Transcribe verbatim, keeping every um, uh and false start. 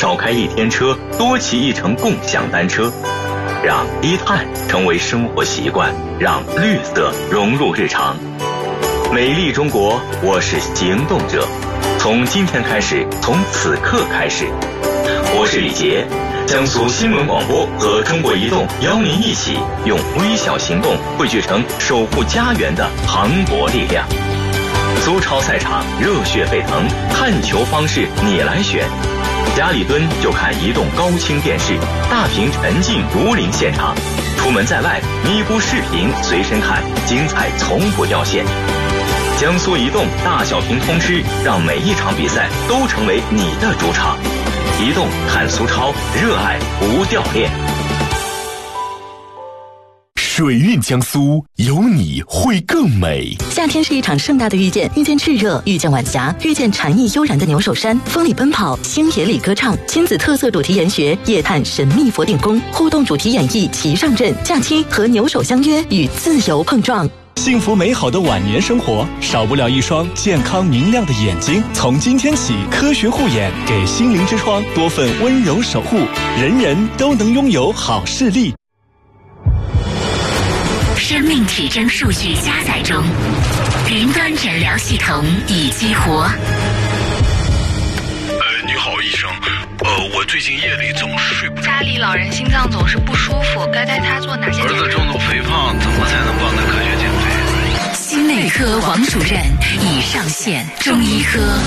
少开一天车，多骑一程共享单车，让低碳成为生活习惯，让绿色融入日常。美丽中国，我是行动者。从今天开始，从此刻开始，我是李杰。江苏新闻广播和中国移动邀您一起用微小行动汇聚成守护家园的磅礴力量。苏超赛场热血沸腾，看球方式你来选。家里蹲就看移动高清电视，大屏沉浸如临现场。出门在外，咪咕视频随身看，精彩从不掉线。江苏移动大小屏通吃，让每一场比赛都成为你的主场。移动看苏超，热爱不掉链。 水韵江苏，有你会更美。 夏天是一场盛大的遇见，遇见炽热，遇见晚霞，遇见禅意悠然的牛首山，风里奔跑，星野里歌唱，亲子特色主题研学，夜探神秘佛顶宫，互动主题演绎齐上阵，假期和牛首相约，与自由碰撞。 幸福美好的晚年生活，少不了一双健康明亮的眼睛。从今天起，科学护眼，给心灵之窗多份温柔守护，人人都能拥有好视力。 生命体征数据加载中，云端诊疗系统已激活。 呃，你好，医生。呃，我最近夜里总是睡不着。 家里老人心脏总是不舒服，该带他做哪些？ 儿子重度肥胖，怎么才能帮他科学减肥？ 心内科王主任已上线，中医科